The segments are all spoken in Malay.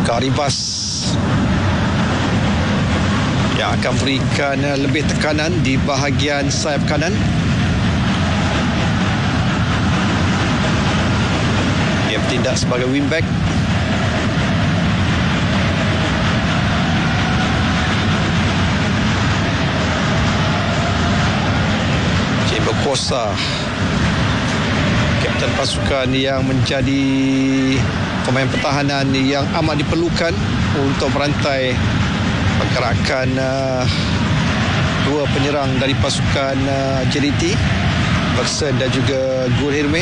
Karibas yang akan berikan lebih tekanan di bahagian sayap kanan. Dia bertindak sebagai wingback. Cik berkuasa, kapten pasukan yang menjadi pemain pertahanan yang amat diperlukan untuk merantai pergerakan dua penyerang dari pasukan JDT, Bergson dan juga Gulhirmeh.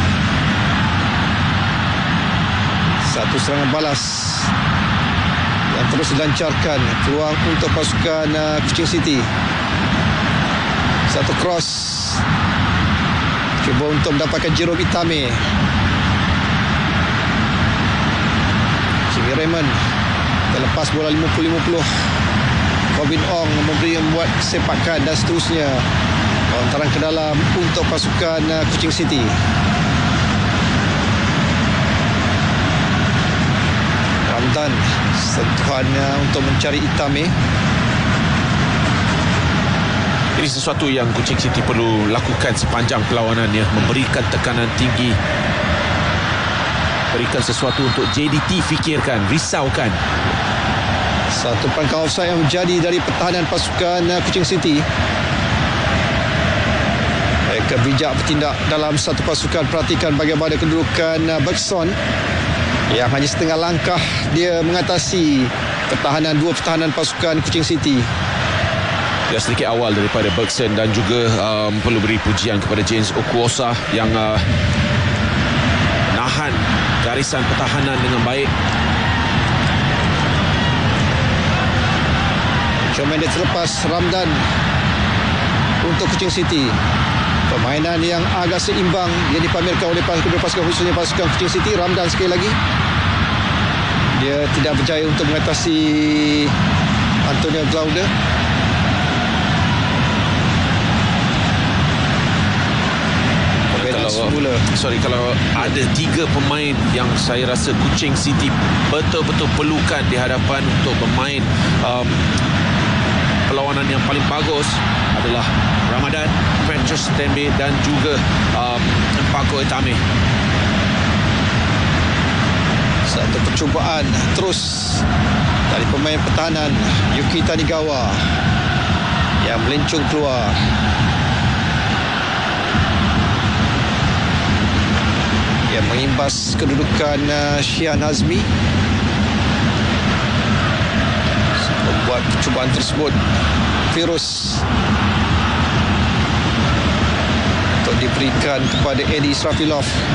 Satu serangan balas yang terus dilancarkan, peluang untuk pasukan Kuching City. Satu cross, cuba untuk mendapatkan Jerome Itame. Jimmy Raymond terlepas bola 50-50. Robin Ong membuat sepakan dan seterusnya. Lontaran ke dalam untuk pasukan Kuching City. Ramdan sentuhannya untuk mencari Itame. Ini sesuatu yang Kuching City perlu lakukan sepanjang perlawanan, ya. Memberikan tekanan tinggi, berikan sesuatu untuk JDT fikirkan, risaukan. Satu pangkal offside yang menjadi dari pertahanan pasukan Kuching City. Mereka bijak bertindak dalam satu pasukan. Perhatikan bagaimana kedudukan Bergson yang hanya setengah langkah dia mengatasi dua pertahanan pasukan Kuching City. Ya, sedikit awal daripada Bergson, dan juga perlu beri pujian kepada James Okuosa yang nahan garisan pertahanan dengan baik. Cuma dia terlepas Ramdan untuk Kuching City. Permainan yang agak seimbang yang dipamerkan oleh kedua pasukan, khususnya pasukan Kuching City. Ramdan sekali lagi, dia tidak berjaya untuk mengatasi Antonio Glaude. Kalau ada tiga pemain yang saya rasa Kuching City betul-betul perlukan di hadapan untuk bermain perlawanan yang paling bagus, adalah Ramadan, Precious Tembe dan juga Paco Itame. Satu percubaan terus dari pemain pertahanan Yuki Tanigawa yang melencung keluar. Yang mengimbas kedudukan Syian Hazmi. Membuat percubaan tersebut Firuz untuk diberikan kepada Eddie Israfilov.